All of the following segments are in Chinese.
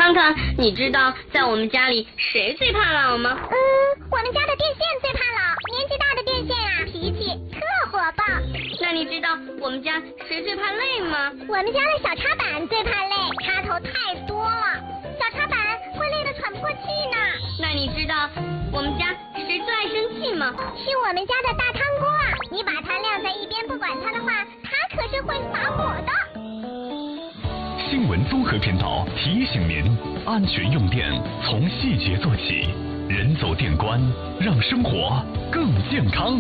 康康，你知道在我们家里谁最怕老吗？ 我们家的电线最怕老，年纪大的电线啊，脾气特火爆。 那你知道我们家谁最怕累吗？ 我们家的小插板最怕累，插头太多了，小插板会累得喘不过气呢。 那你知道我们家谁最爱生气吗？ 是我们家的大汤锅啊，你把它晾在一边不管它的话，它可是会发火的。 新闻综合频道提醒您：安全用电从细节做起，人走电关，让生活更健康。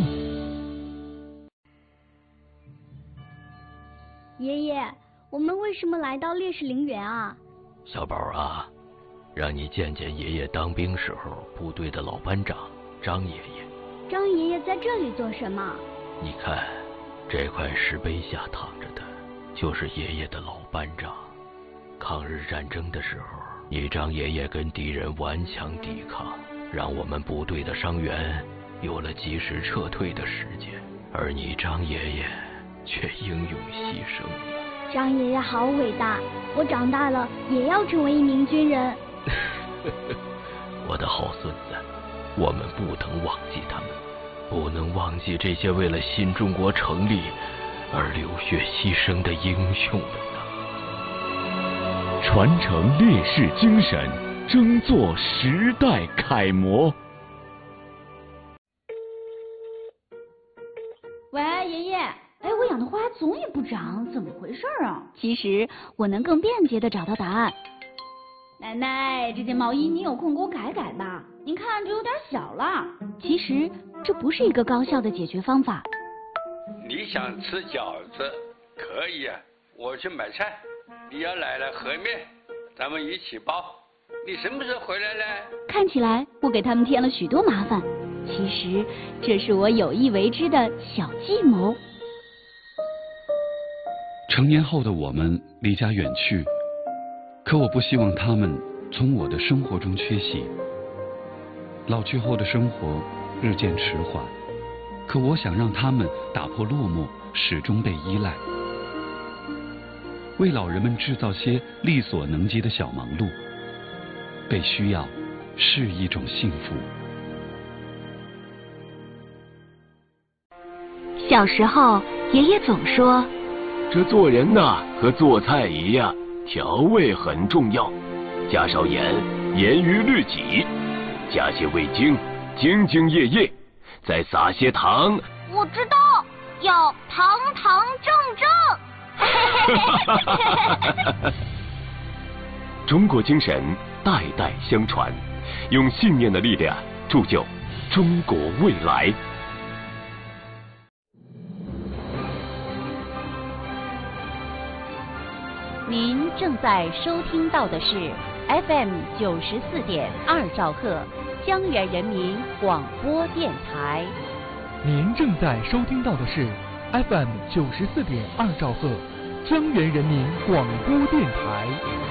爷爷，我们为什么来到烈士陵园啊？ 小宝啊，让你见见爷爷当兵时候部队的老班长张爷爷。 张爷爷在这里做什么？ 你看，这块石碑下躺着的，就是爷爷的老班长。抗日战争的时候，你张爷爷跟敌人顽强抵抗，让我们部队的伤员有了及时撤退的时间，而你张爷爷却英勇牺牲。 张爷爷好伟大，我长大了也要成为一名军人。 我的好孙子，我们不能忘记他们，不能忘记这些为了新中国成立而流血牺牲的英雄们。 传承烈士精神，争做时代楷模。 喂，爷爷，我养的花总也不长，怎么回事啊？其实我能更便捷的找到答案。奶奶，这件毛衣你有空给我改改吧，您看这有点小了。其实这不是一个高效的解决方法。 你想吃饺子可以啊，我去买菜。你要来了和面，咱们一起包。你什么时候回来呢？ 看起来我给他们添了许多麻烦，其实这是我有意为之的小计谋。 成年后的我们离家远去，可我不希望他们从我的生活中缺席。老去后的生活日渐迟缓，可我想让他们打破落寞，始终被依赖。为老人们制造些力所能及的小忙碌，被需要是一种幸福。 小时候，爷爷总说， 这做人呐，和做菜一样，调味很重要，加少盐，严于律己；加些味精，兢兢业业；再撒些糖。 我知道，要堂堂正正。 中国精神代代相传，用信念的力量铸就中国未来。 您正在收听到的是 FM 94.2兆赫江源人民广播电台。 您正在收听到的是 FM 94.2兆赫江源人民广播电台。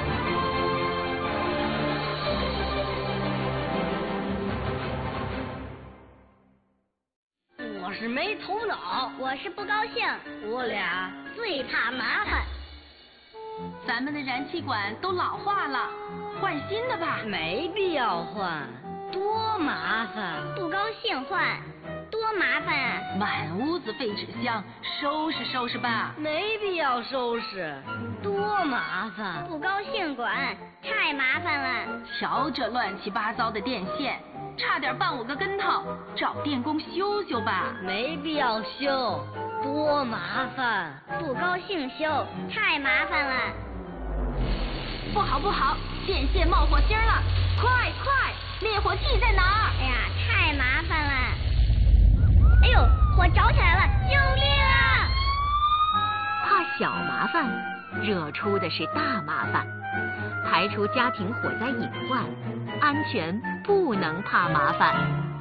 我是没头脑， 我是不高兴， 我俩最怕麻烦。 咱们的燃气管都老化了，换新的吧。 没必要换，多麻烦。 不高兴换，多麻烦啊！ 满屋子废纸箱，收拾收拾吧。 没必要收拾，多麻烦。 不高兴管，太麻烦了。 瞧这乱七八糟的电线，差点绊我个跟头，找电工修修吧。 没必要修，多麻烦。 不高兴修，太麻烦了。 不好不好，电线冒火星了，快快，灭火器在哪儿？ 哎呀，太麻烦了。哎呦，火着起来了，救命啊！ 怕小麻烦，惹出的是大麻烦。排除家庭火灾隐患，安全不能怕麻烦。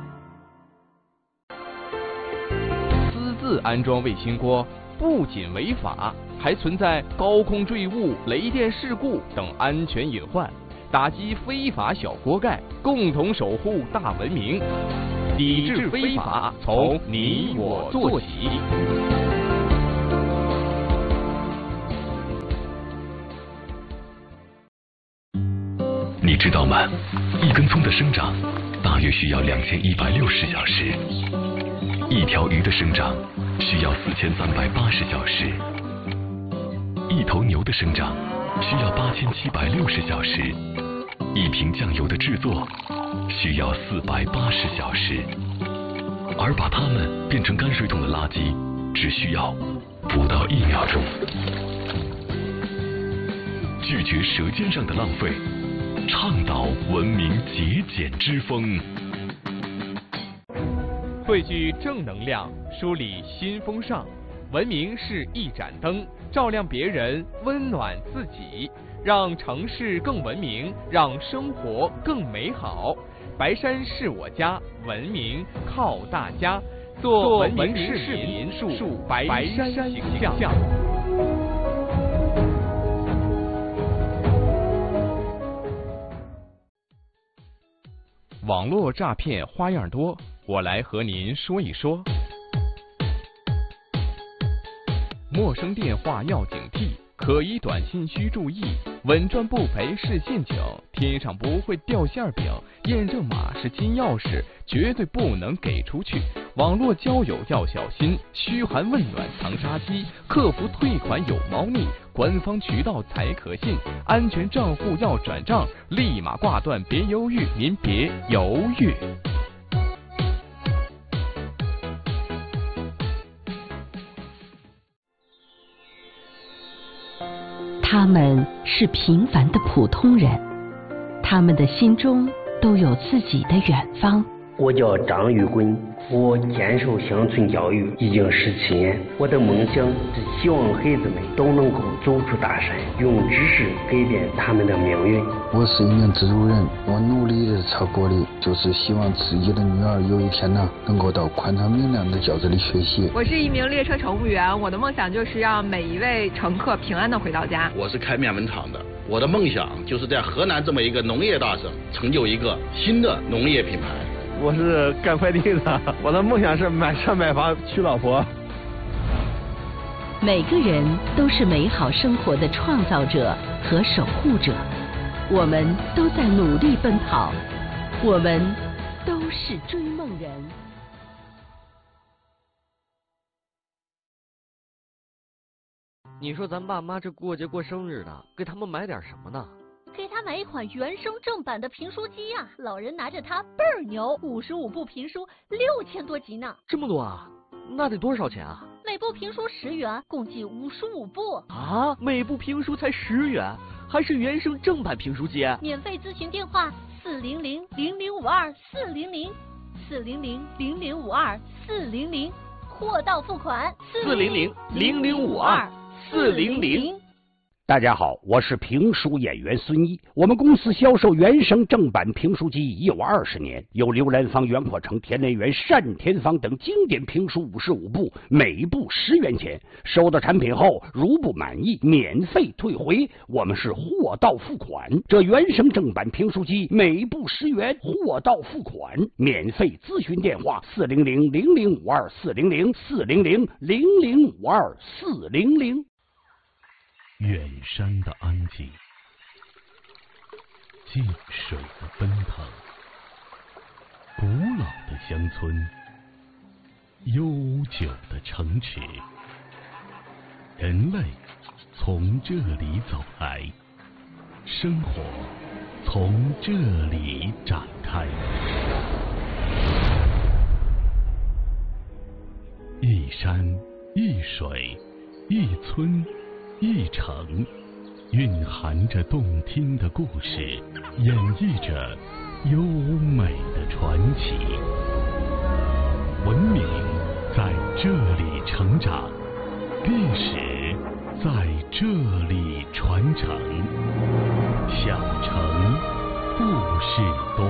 私自安装卫星锅不仅违法，还存在高空坠物、雷电事故等安全隐患。打击非法小锅盖，共同守护大文明。抵制非法，从你我做起。 你知道吗？一根葱的生长大约需要2160小时，一条鱼的生长需要4380小时，一头牛的生长需要8760小时，一瓶酱油的制作需要480小时，而把它们变成泔水桶的垃圾只需要不到1秒钟。拒绝舌尖上的浪费，倡导文明节俭之风。 汇聚正能量，梳理新风尚。文明是一盏灯，照亮别人，温暖自己，让城市更文明，让生活更美好。白山是我家，文明靠大家。做文明市民，树白山形象。网络诈骗花样多，我来和您说一说。陌生电话要警惕，可疑短信需注意，稳赚不赔是陷阱，天上不会掉馅饼，验证码是金钥匙，绝对不能给出去。网络交友要小心，嘘寒问暖藏杀机，客服退款有猫腻，官方渠道才可信，安全账户要转账，立马挂断，别犹豫，您别犹豫。 他们是平凡的普通人，他们的心中都有自己的远方。 我叫张玉坤，我坚守乡村教育已经17年。我的梦想是希望孩子们都能够走出大山，用知识改变他们的命运。 我是一名植物人，我努力的朝过的就是希望自己的女儿有一天能够到宽敞明亮的教室里学习。 我是一名列车乘务员，我的梦想就是让每一位乘客平安的回到家。 我是开面粉厂的，我的梦想就是在河南这么一个农业大省，成就一个新的农业品牌。 我是干快递的，我的梦想是买车买房娶老婆。 每个人都是美好生活的创造者和守护者，我们都在努力奔跑，我们都是追梦人。 你说咱爸妈这过节过生日的，给他们买点什么呢？ 给他买一款原声正版的评书机呀，老人拿着它倍儿牛，55部评书6000多集呢。 这么多啊？那得多少钱啊？ 每部评书10元，共计55部。 啊，每部评书才10元，还是原声正版评书机？ 免费咨询电话400-0052-400，400-0052-400，货到付款 400-0052-400。 大家好，我是评书演员孙一。我们公司销售原声正版评书机已有20年，有刘兰芳、袁阔成、田连元、单田芳等经典评书55部，每部10元钱。收到产品后，如不满意，免费退回。我们是货到付款。这原声正版评书机每部10元，货到付款，免费咨询电话400-0052-400，400-0052-400。 远山的安静，静水的奔腾，古老的乡村，悠久的城池，人类从这里走来，生活从这里展开。一山一水一村一城，蕴含着动听的故事，演绎着优美的传奇。文明在这里成长，历史在这里传承。小城故事多。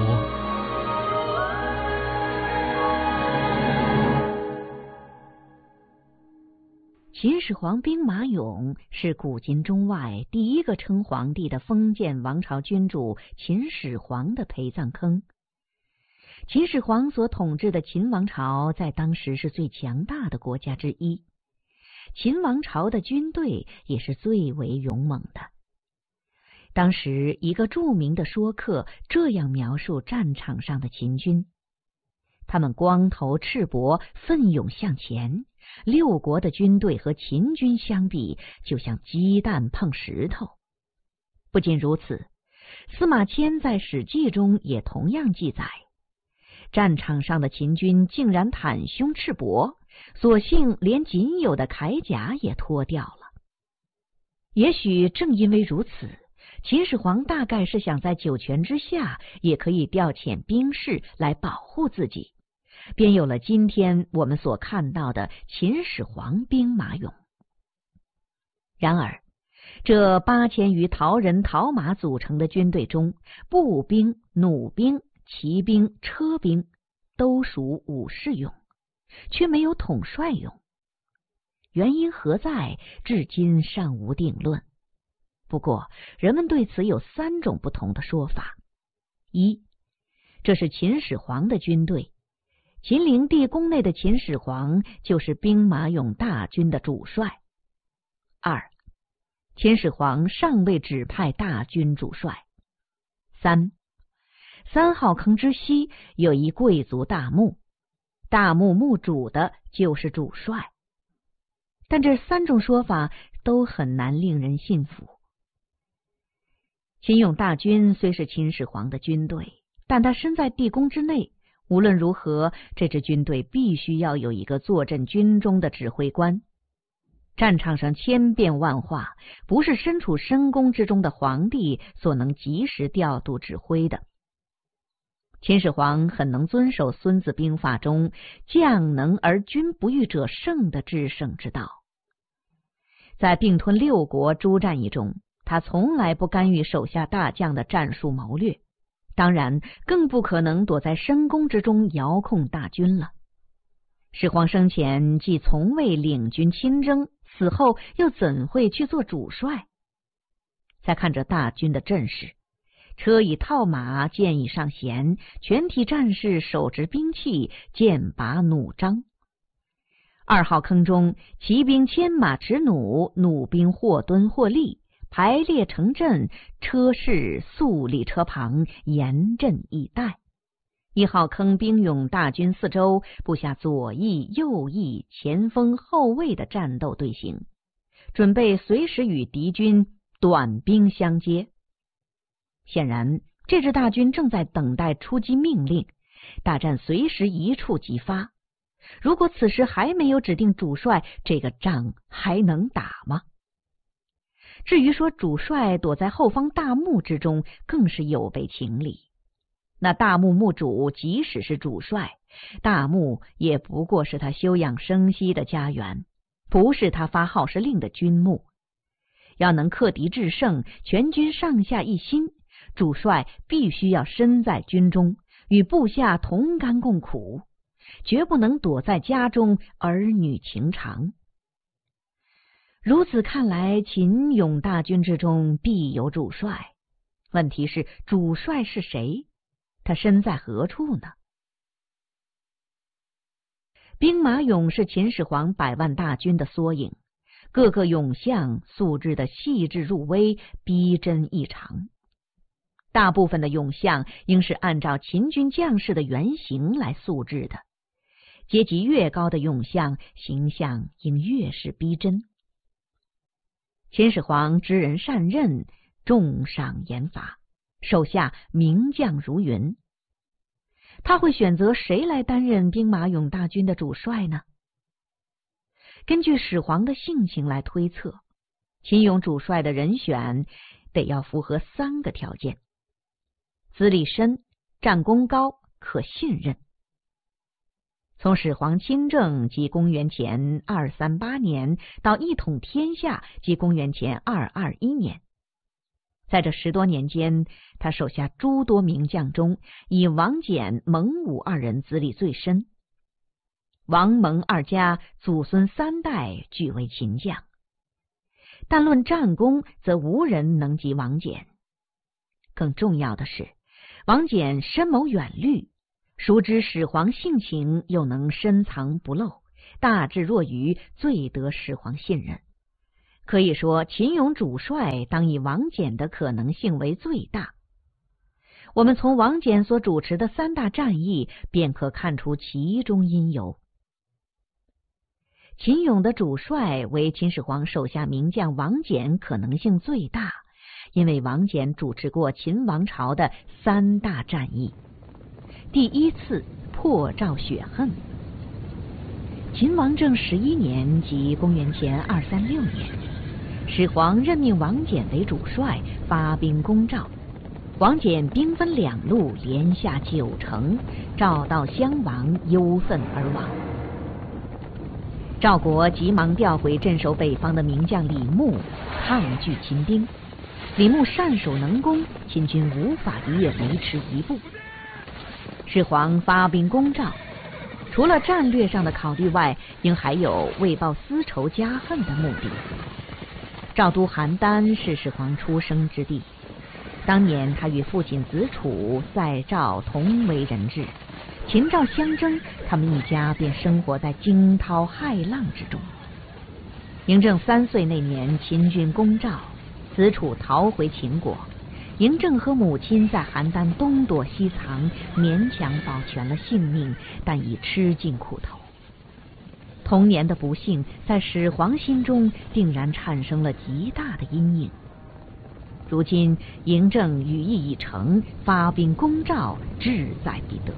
秦始皇兵马俑是古今中外第一个称皇帝的封建王朝君主秦始皇的陪葬坑。秦始皇所统治的秦王朝在当时是最强大的国家之一，秦王朝的军队也是最为勇猛的。 当时一个著名的说客这样描述战场上的秦军：他们光头赤膊，奋勇向前。六国的军队和秦军相比，就像鸡蛋碰石头。不仅如此，司马迁在《史记》中也同样记载，战场上的秦军竟然袒胸赤膊，所幸连仅有的铠甲也脱掉了。也许正因为如此，秦始皇大概是想在九泉之下也可以调遣兵士来保护自己，便有了今天我们所看到的秦始皇兵马俑。然而，这8000余陶人陶马组成的军队中，步兵、弩兵、骑兵、车兵都属武士俑，却没有统帅俑。原因何在，至今尚无定论。不过，人们对此有3种不同的说法：一，这是秦始皇的军队，秦灵帝宫内的秦始皇就是兵马俑大军的主帅；二，秦始皇尚未指派大军主帅；三号坑之西有一贵族大墓，大墓墓主的就是主帅。但这3种说法都很难令人信服。秦俑大军虽是秦始皇的军队，但他身在地宫之内，无论如何，这支军队必须要有一个坐镇军中的指挥官。战场上千变万化，不是身处深宫之中的皇帝所能及时调度指挥的。秦始皇很能遵守《孙子兵法》中“将能而君不欲者胜”的制胜之道。在并吞6国诸战役中，他从来不干预手下大将的战术谋略，当然更不可能躲在深宫之中遥控大军了。始皇生前既从未领军亲征，死后又怎会去做主帅？再看这大军的阵势，车以套马，箭以上弦，全体战士手执兵器，剑拔弩张。2号坑中，骑兵牵马持弩，弩兵或蹲或立，排列成阵，车士肃立车旁，严阵以待。1号坑兵俑大军四周布下左翼、右翼、前锋、后卫的战斗队形，准备随时与敌军短兵相接。显然，这支大军正在等待出击命令，大战随时一触即发。如果此时还没有指定主帅，这个仗还能打吗？至于说主帅躲在后方大墓之中，更是有违情理。那大墓墓主即使是主帅，大墓也不过是他休养生息的家园，不是他发号施令的军墓。要能克敌制胜，全军上下一心，主帅必须要身在军中，与部下同甘共苦，绝不能躲在家中儿女情长。如此看来，秦俑大军之中必有主帅。问题是，主帅是谁？他身在何处呢？兵马俑是秦始皇100万大军的缩影，各个俑像塑制的细致入微，逼真异常。大部分的俑像应是按照秦军将士的原型来塑制的，阶级越高的俑像，形象应越是逼真。秦始皇知人善任，重赏严罚，手下名将如云。他会选择谁来担任兵马俑大军的主帅呢？根据始皇的性情来推测，秦俑主帅的人选得要符合3个条件：资历深、战功高、可信任。从始皇亲政即公元前238年到一统天下即公元前221年，在这10多年间，他手下诸多名将中，以王翦、蒙武2人资历最深。王蒙2家祖孙3代俱为秦将，但论战功，则无人能及王翦。更重要的是，王翦深谋远虑，熟知始皇性情，又能深藏不露，大智若愚，最得始皇信任。 可以说，秦俑主帅当以王翦的可能性为最大。我们从王翦所主持的3大战役便可看出其中因由。秦俑的主帅为秦始皇手下名将王翦可能性最大，因为王翦主持过秦王朝的3大战役。第一次破赵雪恨。秦王政11年，即公元前236年，始皇任命王翦为主帅，发兵攻赵。王翦兵分2路，连下9城，赵悼襄王忧愤而亡。赵国急忙调回镇守北方的名将李牧，抗拒秦兵。李牧善守能攻，秦军无法逾越维持一步。始皇发兵攻赵，除了战略上的考虑外，应还有为报私仇家恨的目的。赵都邯郸是始皇出生之地，当年他与父亲子楚在赵同为人质，秦赵相争，他们一家便生活在惊涛骇浪之中。嬴政3岁那年，秦军攻赵，子楚逃回秦国。嬴政和母亲在邯郸东躲西藏，勉强保全了性命，但已吃尽苦头。童年的不幸在始皇心中定然产生了极大的阴影。如今嬴政羽翼已成，发兵攻赵，志在必得。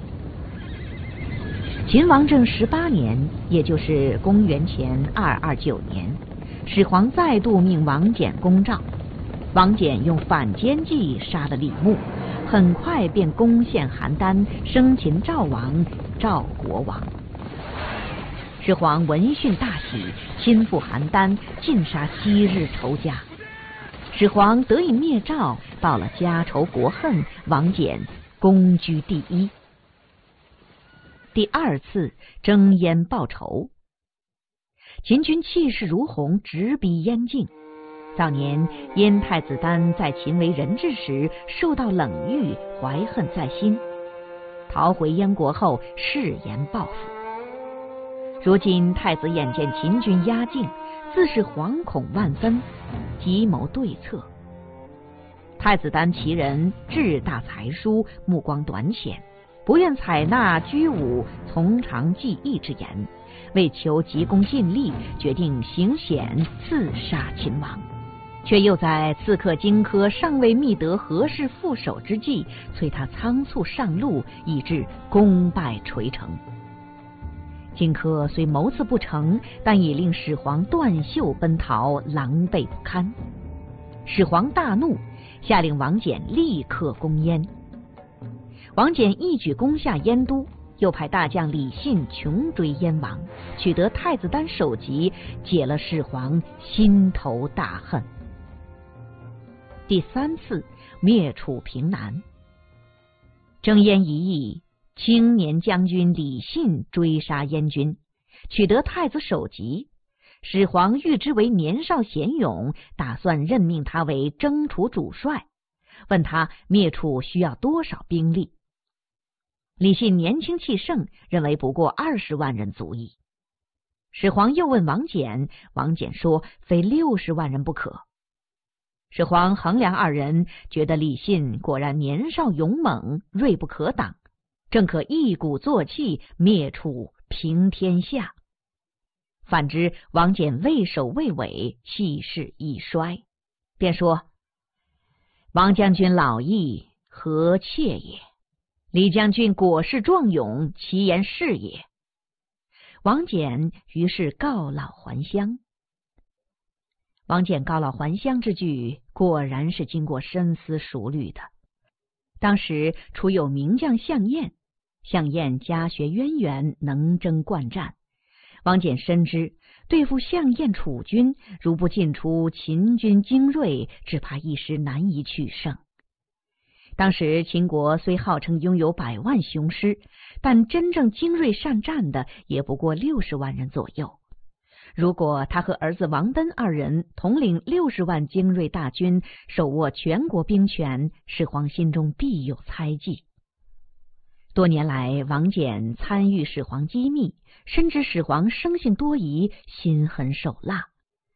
秦王政18年，也就是公元前229年，始皇再度命王翦攻赵。王翦用反间计杀了李牧，很快便攻陷邯郸，生擒赵王，赵国王。始皇闻讯大喜，亲赴邯郸，尽杀昔日仇家。始皇得以灭赵，报了家仇国恨，王翦功居第一。第2次征燕报仇。秦军气势如虹，直逼燕境。早年燕太子丹在秦为人质时受到冷遇，怀恨在心，逃回燕国后誓言报复。如今太子眼见秦军压境，自是惶恐万分，急谋对策。太子丹其人志大才疏，目光短浅，不愿采纳居武从长计议之言，为求急功近利，决定行险刺杀秦王，却又在刺客荆轲尚未觅得合适副手之际，催他仓促上路，以致功败垂成。荆轲虽谋刺不成，但已令始皇断袖奔逃，狼狈不堪。始皇大怒，下令王翦立刻攻燕。王翦一举攻下燕都，又派大将李信穷追燕王，取得太子丹首级，解了始皇心头大恨。第3次灭楚平南。征燕一役，青年将军李信追杀燕军，取得太子首级。始皇誉之为年少贤勇，打算任命他为征楚主帅，问他灭楚需要多少兵力。李信年轻气盛，认为不过20万人足矣。始皇又问王翦，王翦说非60万人不可。始皇衡量2人，觉得李信果然年少勇猛，锐不可挡，正可一鼓作气灭楚平天下。反之王翦畏首畏尾，气势已衰，便说：王将军老矣，何妾也？李将军果是壮勇，其言是也。王翦于是告老还乡。王翦告老还乡之举，果然是经过深思熟虑的。当时楚有名将项燕，项燕家学渊源，能征惯战。王翦深知对付项燕楚军，如不尽出秦军精锐，只怕一时难以取胜。当时秦国虽号称拥有100万雄师，但真正精锐善战的也不过60万人左右。如果他和儿子王贲2人统领60万精锐大军，手握全国兵权，始皇心中必有猜忌。多年来，王翦参与始皇机密，深知始皇生性多疑，心狠手辣。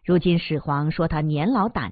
如今始皇说他年老胆